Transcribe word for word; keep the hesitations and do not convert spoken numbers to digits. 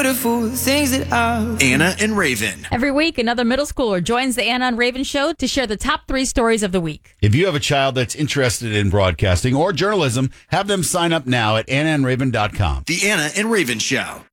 beautiful things that I... Anna and Raven. Every week, another middle schooler joins the Anna and Raven Show to share the top three stories of the week. If you have a child that's interested in broadcasting or journalism, have them sign up now at anna and raven dot com. The Anna and Raven Show.